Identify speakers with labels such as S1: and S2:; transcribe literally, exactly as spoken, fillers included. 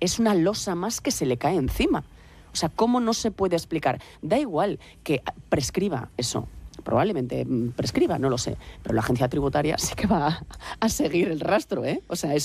S1: es una losa más que se le cae encima. O sea, ¿cómo no se puede explicar? Da igual que prescriba eso. Probablemente prescriba, no lo sé. Pero la agencia tributaria sí que va a, a seguir el rastro, ¿eh? O sea, es